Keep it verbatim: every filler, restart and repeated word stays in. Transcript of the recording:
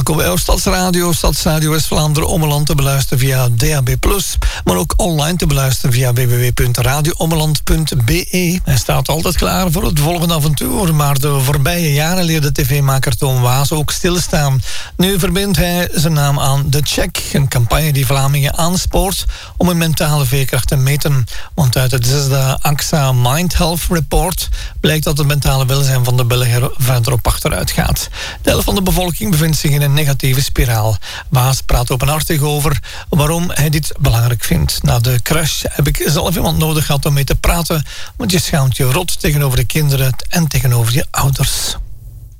Welkom bij Stadsradio, Stadsradio West-Vlaanderen Ommeland te beluisteren via D A B plus, maar ook online te beluisteren via w w w punt radio ommeland punt b e. Hij staat altijd klaar voor het volgende avontuur, maar de voorbije jaren leerde tv-maker Toon Waas ook stilstaan. Nu verbindt hij zijn naam aan The Check, een campagne die Vlamingen aanspoort om hun mentale veerkracht te meten. Want uit het zesde A X A Mind Health Report blijkt dat het mentale welzijn van de Belgen verder op achteruit gaat. De helft van de bevolking bevindt zich in een negatieve spiraal. Waas praat openhartig over waarom hij dit belangrijk vindt. Na de crash heb ik zelf iemand nodig gehad om mee te praten, want je schaamt je rot tegenover de kinderen en tegenover je ouders.